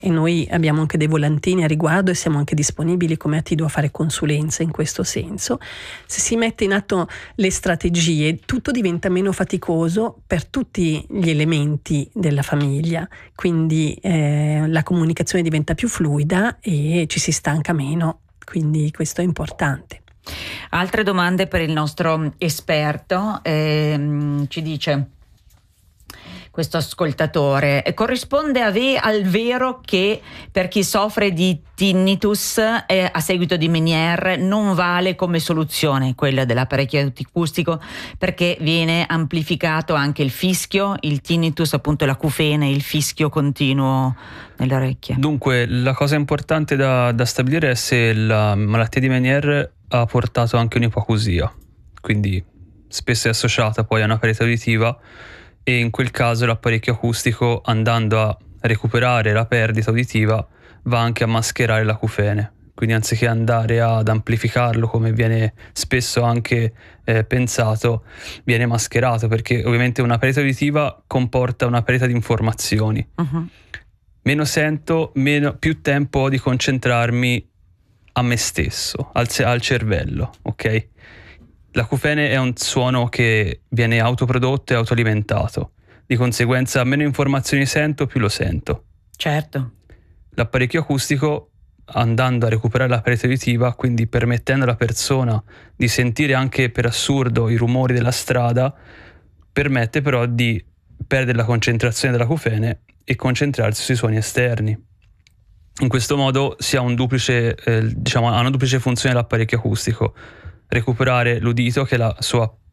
e noi abbiamo anche dei volantini a riguardo e siamo anche disponibili come Attido a fare consulenza in questo senso. Se si mette in atto le strategie, tutto diventa meno faticoso per tutti gli elementi della famiglia, quindi la comunicazione diventa più fluida e ci si stanca meno, quindi questo è importante. Altre domande per il nostro esperto, ci dice questo ascoltatore: corrisponde al vero che per chi soffre di tinnitus a seguito di Meniere non vale come soluzione quella dell'apparecchio acustico, perché viene amplificato anche il fischio, il tinnitus, appunto l'acufene, il fischio continuo nelle orecchie? Dunque, la cosa importante da stabilire è se la malattia di Meniere ha portato anche un'ipoacusia, quindi spesso è associata poi a una perdita uditiva, e in quel caso l'apparecchio acustico, andando a recuperare la perdita uditiva, va anche a mascherare l'acufene. Quindi anziché andare ad amplificarlo come viene spesso anche pensato, viene mascherato, perché ovviamente una perdita uditiva comporta una perdita di informazioni. Meno sento, più tempo ho di concentrarmi a me stesso, al cervello, ok? L'acufene è un suono che viene autoprodotto e autoalimentato, di conseguenza meno informazioni sento, più lo sento. Certo. L'apparecchio acustico, andando a recuperare la parete uditiva, quindi permettendo alla persona di sentire anche per assurdo i rumori della strada, permette però di perdere la concentrazione dell'acufene e concentrarsi sui suoni esterni. In questo modo si ha ha una duplice funzione l'apparecchio acustico: recuperare l'udito, che è il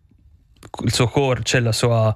suo core, cioè la sua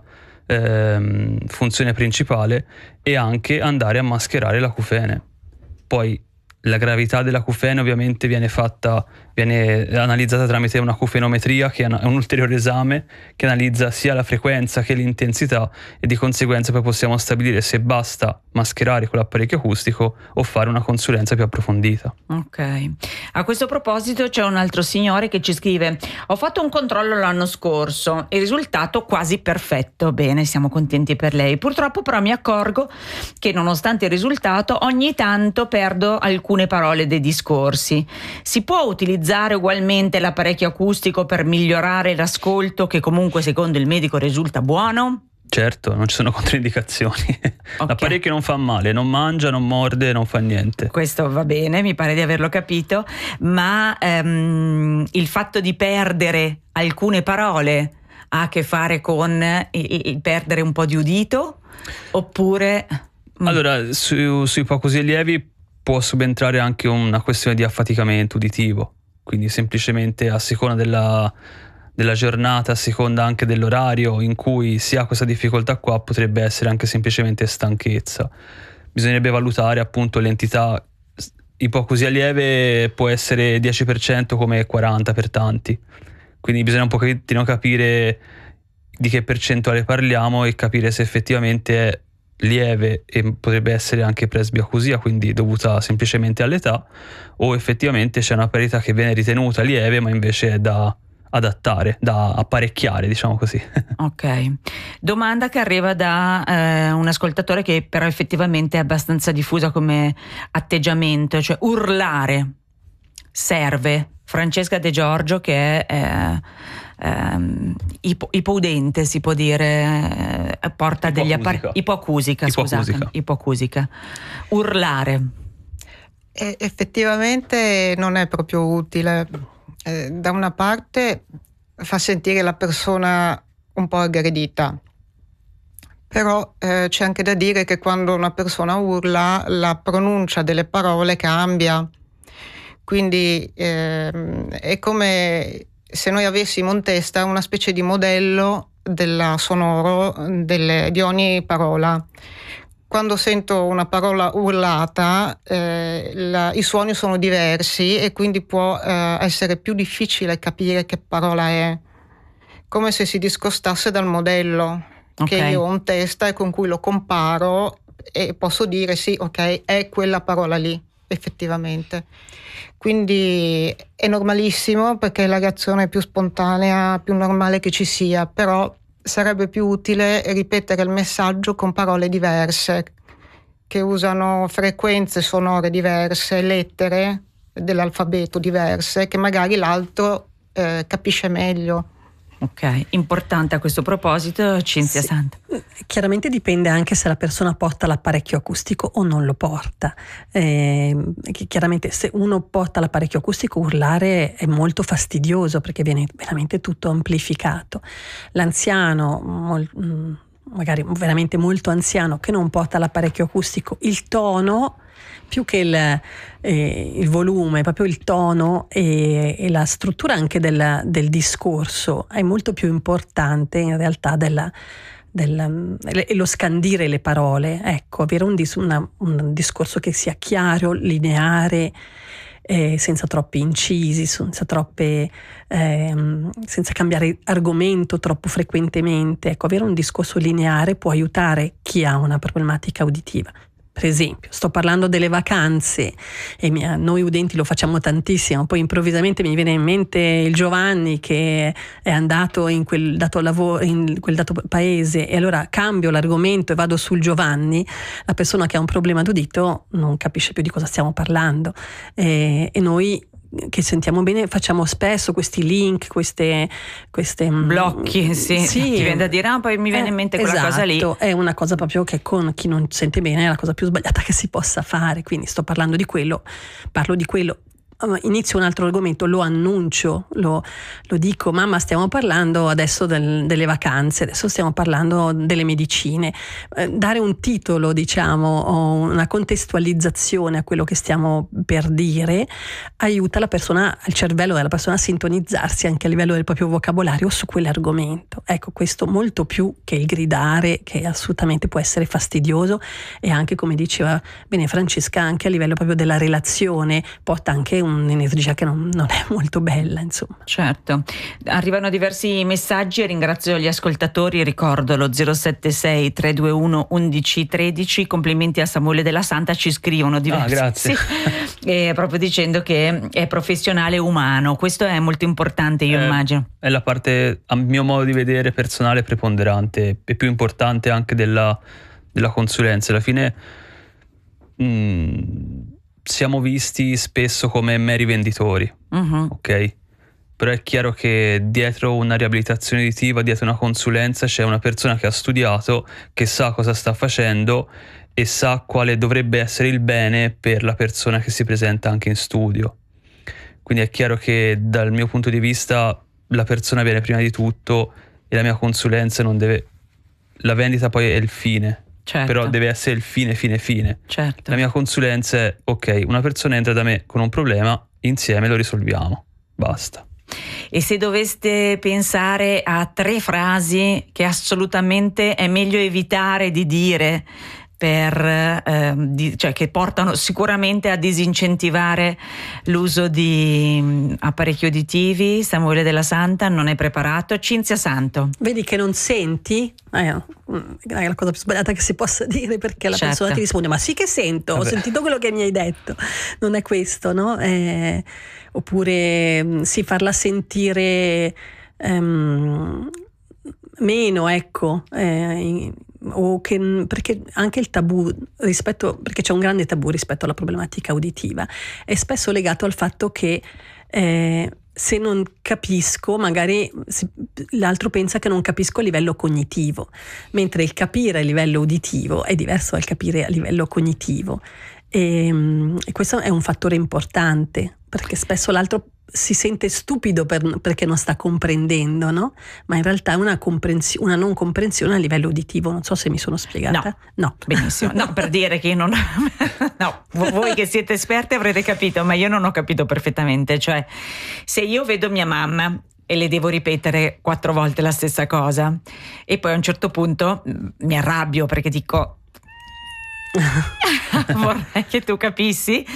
funzione principale, e anche andare a mascherare l'acufene. Poi la gravità dell'acufene ovviamente viene analizzata tramite un'acufenometria, che è un ulteriore esame che analizza sia la frequenza che l'intensità, e di conseguenza poi possiamo stabilire se basta mascherare con l'apparecchio acustico o fare una consulenza più approfondita. Ok. A questo proposito c'è un altro signore che ci scrive: ho fatto un controllo l'anno scorso, il risultato quasi perfetto, bene, siamo contenti per lei. Purtroppo però mi accorgo che nonostante il risultato ogni tanto perdo alcune parole dei discorsi. Si può utilizzare ugualmente l'apparecchio acustico per migliorare l'ascolto, che comunque secondo il medico risulta buono? Certo, non ci sono controindicazioni. Okay. L'apparecchio non fa male, non mangia, non morde, non fa niente. Questo va bene, mi pare di averlo capito, ma il fatto di perdere alcune parole ha a che fare con il perdere un po' di udito? Oppure... Allora, sui ipoacusie lievi può subentrare anche una questione di affaticamento uditivo, quindi semplicemente a seconda della giornata, a seconda anche dell'orario in cui si ha questa difficoltà qua, potrebbe essere anche semplicemente stanchezza. Bisognerebbe valutare appunto l'entità. Ipoacusia lieve può essere 10% come 40% per tanti, quindi bisogna un pochettino capire di che percentuale parliamo e capire se effettivamente è lieve e potrebbe essere anche presbiacusia, quindi dovuta semplicemente all'età, o effettivamente c'è una perdita che viene ritenuta lieve ma invece è da adattare, da apparecchiare, diciamo così. Ok. Domanda che arriva da un ascoltatore che però effettivamente è abbastanza diffusa come atteggiamento, cioè urlare serve? Francesca De Giorgio, che è ipoudente, si può dire, porta degli apparecchi, ipoacusica. Urlare effettivamente non è proprio utile. Da una parte fa sentire la persona un po' aggredita, però c'è anche da dire che quando una persona urla la pronuncia delle parole cambia, quindi è come se noi avessimo in testa una specie di modello della sonoro di ogni parola. Quando sento una parola urlata, i suoni sono diversi e quindi può essere più difficile capire che parola è, come se si discostasse dal modello che io ho in testa e con cui lo comparo e posso dire sì, ok, è quella parola lì, effettivamente. Quindi è normalissimo, perché è la reazione più spontanea, più normale che ci sia, però sarebbe più utile ripetere il messaggio con parole diverse, che usano frequenze sonore diverse, lettere dell'alfabeto diverse, che magari l'altro capisce meglio. Ok, importante a questo proposito, Cinzia Sì. Santa. Chiaramente dipende anche se la persona porta l'apparecchio acustico o non lo porta. Chiaramente se uno porta l'apparecchio acustico, urlare è molto fastidioso perché viene veramente tutto amplificato. L'anziano, magari veramente molto anziano, che non porta l'apparecchio acustico, il tono, più che il volume, proprio il tono e la struttura anche del discorso è molto più importante in realtà e lo scandire le parole. Ecco, avere un discorso che sia chiaro, lineare, senza troppi incisi, senza cambiare argomento troppo frequentemente. Ecco, avere un discorso lineare può aiutare chi ha una problematica uditiva. Per esempio, sto parlando delle vacanze e noi udenti lo facciamo tantissimo, poi improvvisamente mi viene in mente il Giovanni che è andato in quel dato paese e allora cambio l'argomento e vado sul Giovanni. La persona che ha un problema d'udito non capisce più di cosa stiamo parlando, e noi che sentiamo bene facciamo spesso questi link, queste blocchi, sì. Ti viene da dire, poi mi viene in mente quella cosa lì. È una cosa proprio che con chi non sente bene è la cosa più sbagliata che si possa fare, quindi sto parlando di quello, parlo di quello, inizio un altro argomento, lo annuncio, lo dico, mamma stiamo parlando adesso delle vacanze, adesso stiamo parlando delle medicine, dare un titolo, diciamo, o una contestualizzazione a quello che stiamo per dire aiuta la persona, il cervello della persona a sintonizzarsi anche a livello del proprio vocabolario su quell'argomento. Ecco, questo molto più che il gridare, che assolutamente può essere fastidioso, e anche, come diceva bene Francesca, anche a livello proprio della relazione porta anche un'energia che non è molto bella, insomma. Certo, arrivano diversi messaggi, ringrazio gli ascoltatori, ricordo lo 076 321 1113, complimenti a Samuele Della Santa, ci scrivono diversi. Grazie. Sì, proprio dicendo che è professionale umano, questo è molto importante, io immagino. È la parte, a mio modo di vedere, personale, preponderante e più importante anche della consulenza. Alla fine siamo visti spesso come meri venditori, ok? Però è chiaro che dietro una riabilitazione uditiva, dietro una consulenza, c'è una persona che ha studiato, che sa cosa sta facendo e sa quale dovrebbe essere il bene per la persona che si presenta anche in studio. Quindi è chiaro che dal mio punto di vista la persona viene prima di tutto e la mia consulenza non deve... La vendita poi è il fine. Certo. Però deve essere il fine. Certo. La mia consulenza è: ok, una persona entra da me con un problema, insieme lo risolviamo, basta. E se doveste pensare a 3 frasi che assolutamente è meglio evitare di dire cioè che portano sicuramente a disincentivare l'uso di apparecchi uditivi, Samuele Della Santa non è preparato. Cinzia Santo. Vedi che non senti? È la cosa più sbagliata che si possa dire, perché la persona ti risponde: ma sì che sento, ho sentito quello che mi hai detto. Non è questo, no? Oppure farla sentire meno, ecco, perché anche il tabù perché c'è un grande tabù rispetto alla problematica uditiva, è spesso legato al fatto che se non capisco, magari l'altro pensa che non capisco a livello cognitivo, mentre il capire a livello uditivo è diverso dal capire a livello cognitivo, e questo è un fattore importante, perché spesso l'altro si sente stupido perché non sta comprendendo, no? Ma in realtà è una non comprensione a livello uditivo. Non so se mi sono spiegata. No. Benissimo. No, per dire che io non... No, voi che siete esperti avrete capito, ma io non ho capito perfettamente. Cioè, se io vedo mia mamma e le devo ripetere 4 volte la stessa cosa e poi a un certo punto mi arrabbio perché dico vorrei che tu capissi.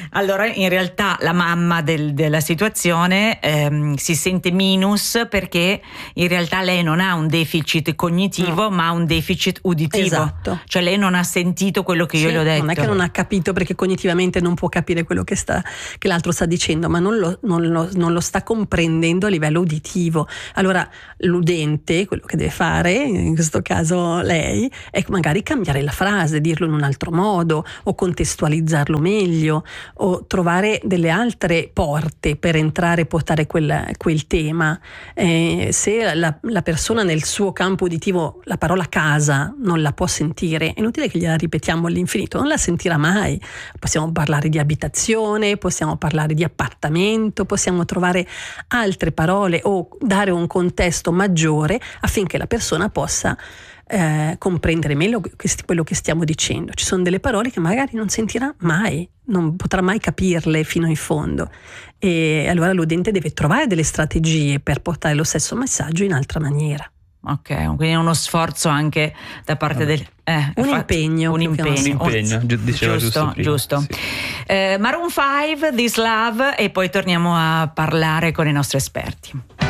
Allora, in realtà la mamma della situazione si sente minus perché in realtà lei non ha un deficit cognitivo, ma un deficit uditivo. Esatto. Cioè lei non ha sentito quello che io le ho detto. Non è che non ha capito, perché cognitivamente non può capire quello che l'altro sta dicendo, ma non lo sta comprendendo a livello uditivo. Allora l'udente, quello che deve fare, in questo caso lei, è magari cambiare la frase, dirlo in un altro modo, o contestualizzarlo meglio, o trovare delle altre porte per entrare e portare quel tema. Se la persona nel suo campo uditivo la parola casa non la può sentire, è inutile che gliela ripetiamo all'infinito, non la sentirà mai. Possiamo parlare di abitazione, possiamo parlare di appartamento, possiamo trovare altre parole o dare un contesto maggiore affinché la persona possa comprendere meglio quello che stiamo dicendo. Ci sono delle parole che magari non sentirà mai, non potrà mai capirle fino in fondo, e allora l'udente deve trovare delle strategie per portare lo stesso messaggio in altra maniera. Ok, quindi uno sforzo anche da parte del un impegno, diceva giusto. Sì. Maroon 5, This Love, e poi torniamo a parlare con i nostri esperti.